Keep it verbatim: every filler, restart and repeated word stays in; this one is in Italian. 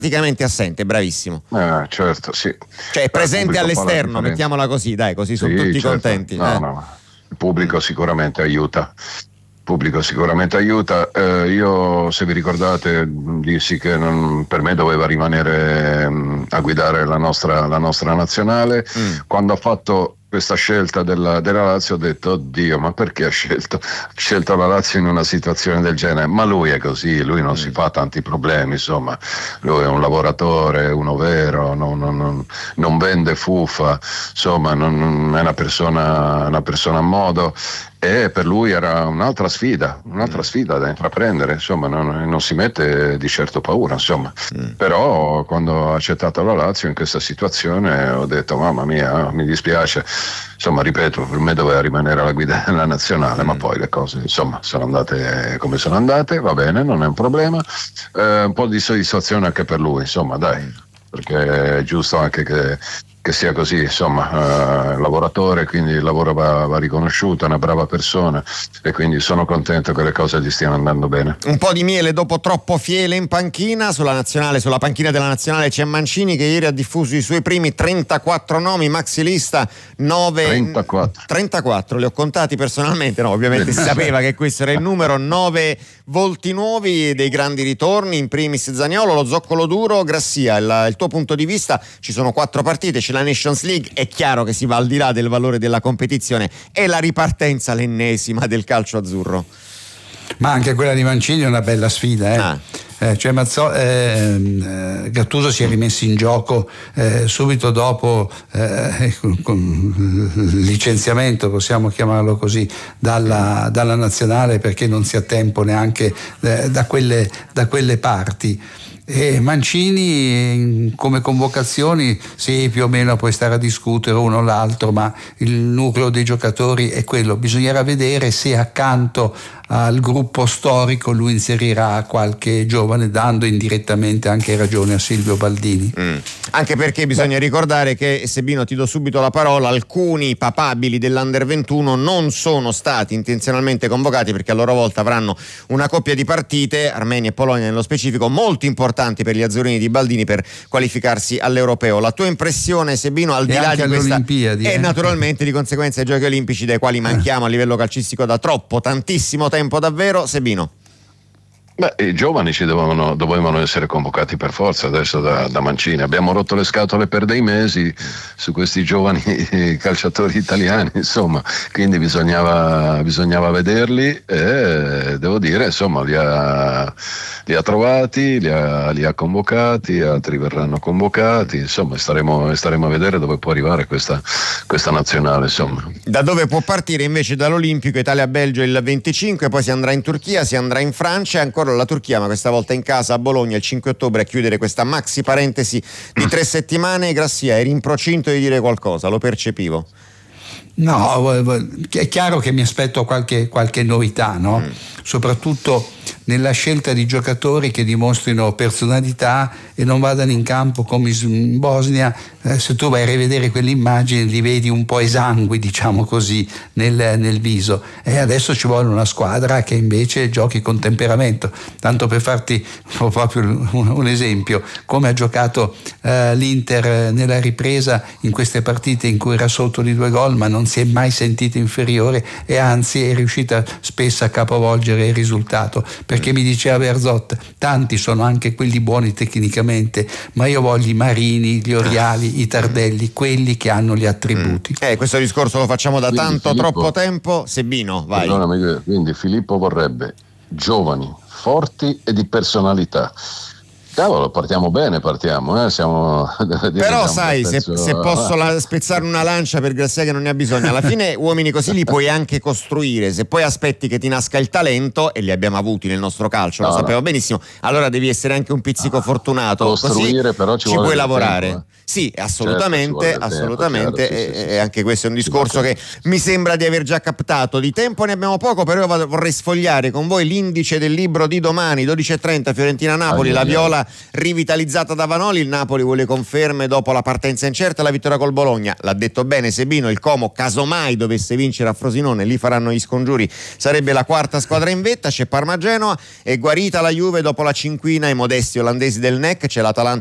praticamente assente, bravissimo. Eh, certo, sì. Cioè è presente all'esterno, mettiamola così, dai, così sono sì, tutti certo. contenti. No, eh. no. Il pubblico sicuramente aiuta. Il pubblico sicuramente aiuta. Eh, io, se vi ricordate, dissi che non, per me doveva rimanere mh, a guidare la nostra, la nostra nazionale. Mm. Quando ha fatto questa scelta della, della Lazio ho detto oddio, ma perché ha scelto, ha scelto la Lazio in una situazione del genere? Ma lui è così, lui non mm. si fa tanti problemi, insomma, lui è un lavoratore, uno vero, non, non, non, non vende fuffa, insomma, non, non è una persona, una persona a modo. E per lui era un'altra sfida, un'altra sfida da intraprendere, insomma, non, non si mette di certo paura, insomma. Mm. Però quando ho accettato la Lazio in questa situazione ho detto mamma mia, mi dispiace, insomma, ripeto, per me doveva rimanere alla guida della nazionale, mm. ma poi le cose, insomma, sono andate come sono andate, va bene, non è un problema. Eh, un po' di soddisfazione anche per lui, insomma, dai, perché è giusto anche che che sia così, insomma, eh, lavoratore, quindi il lavoro va, va riconosciuto, è una brava persona e quindi sono contento che le cose gli stiano andando bene. Un po' di miele dopo troppo fiele in panchina, sulla nazionale, sulla panchina della nazionale c'è Mancini che ieri ha diffuso i suoi primi trentaquattro nomi, maxi lista nove trentaquattro trentaquattro, li ho contati personalmente, no, ovviamente si sapeva che questo era il numero, nove volti nuovi, dei grandi ritorni, in primis Zaniolo, lo zoccolo duro, Grassia, il, il tuo punto di vista, ci sono quattro partite, c'è la Nations League, è chiaro che si va al di là del valore della competizione, è la ripartenza, l'ennesima del calcio azzurro. Ma anche quella di Mancini è una bella sfida, eh. Ah. Eh, cioè Mazzo, eh, Gattuso si è rimesso in gioco eh, subito dopo eh, con il licenziamento, possiamo chiamarlo così, dalla, dalla nazionale, perché non si ha tempo neanche eh, da, quelle, da quelle parti. E Mancini come convocazioni sì, più o meno puoi stare a discutere uno o l'altro, ma il nucleo dei giocatori è quello. Bisognerà vedere se accanto al gruppo storico lui inserirà qualche giovane, dando indirettamente anche ragione a Silvio Baldini. Mm. Anche perché bisogna Beh. ricordare che, Sebino, ti do subito la parola, alcuni papabili dell'Under ventuno non sono stati intenzionalmente convocati perché a loro volta avranno una coppia di partite, Armenia e Polonia nello specifico, molto importanti per gli azzurrini di Baldini per qualificarsi all'Europeo. La tua impressione, Sebino, al di là di questa Olimpiadi, e eh? naturalmente di conseguenza ai Giochi Olimpici dai quali manchiamo a livello calcistico da troppo, tantissimo tempo davvero, Sebino? Beh, i giovani ci dovevano, dovevano essere convocati per forza adesso da, da Mancini. Abbiamo rotto le scatole per dei mesi su questi giovani calciatori italiani, insomma, quindi bisognava, bisognava vederli e devo dire, insomma, li ha, li ha trovati, li ha, li ha convocati, altri verranno convocati, insomma, staremo, staremo a vedere dove può arrivare questa, questa nazionale, insomma. Da dove può partire invece dall'Olimpico Italia-Belgio il venticinque, poi si andrà in Turchia, si andrà in Francia e ancora la Turchia, ma questa volta in casa a Bologna il cinque ottobre a chiudere questa maxi parentesi di tre settimane. Grassia, eri in procinto di dire qualcosa, lo percepivo. No, è chiaro che mi aspetto qualche, qualche novità, no? Mm. Soprattutto nella scelta di giocatori che dimostrino personalità e non vadano in campo come in Bosnia. Eh, se tu vai a rivedere quelle immagini li vedi un po' esangui, diciamo così, nel, nel viso, e adesso ci vuole una squadra che invece giochi con temperamento. Tanto per farti proprio un, un esempio, come ha giocato eh, l'Inter nella ripresa in queste partite in cui era sotto di due gol ma non si è mai sentita inferiore e anzi è riuscita spesso a capovolgere il risultato, perché mi diceva Berzot, tanti sono anche quelli buoni tecnicamente, ma io voglio i Marini, gli Oriali, i Tardelli, quelli che hanno gli attributi. Eh, questo discorso lo facciamo da quindi tanto, Filippo, troppo tempo. Sebino, vai. Perdonami, quindi Filippo vorrebbe giovani, forti e di personalità. Cavolo, partiamo bene, partiamo, eh? Siamo però sai, se, se posso la, spezzare una lancia per Grassia che non ne ha bisogno, alla fine uomini così li puoi anche costruire, se poi aspetti che ti nasca il talento, e li abbiamo avuti nel nostro calcio, no, lo sappiamo no. benissimo, allora devi essere anche un pizzico ah, fortunato, costruire, così però ci, ci puoi lavorare. Tempo, eh. Sì, assolutamente, certo, assolutamente, tempo, chiaro, sì, sì, sì. E anche questo è un discorso che mi sembra di aver già captato. Di tempo ne abbiamo poco, però io vorrei sfogliare con voi l'indice del libro di domani, dodici e trenta, Fiorentina-Napoli, ah, la Viola squadra rivitalizzata da Vanoli. Il Napoli vuole conferme dopo la partenza incerta e la vittoria col Bologna. L'ha detto bene Sebino, il Como casomai dovesse vincere a Frosinone, lì faranno gli scongiuri, sarebbe la quarta squadra in vetta. C'è Parma-Genoa, è guarita la Juve dopo la cinquina, i modesti olandesi del N E C, c'è l'Atalanta